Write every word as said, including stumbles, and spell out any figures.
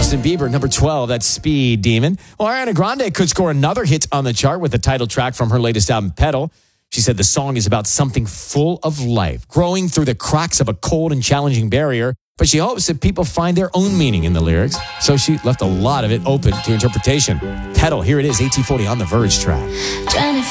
Justin Bieber, number twelve, that's Speed Demon. Well, Ariana Grande could score another hit on the chart with the title track from her latest album, Pedal. She said the song is about something full of life, growing through the cracks of a cold and challenging barrier, but she hopes that people find their own meaning in the lyrics, so she left a lot of it open to interpretation. Pedal, here it is, eighteen forty on the Verge track.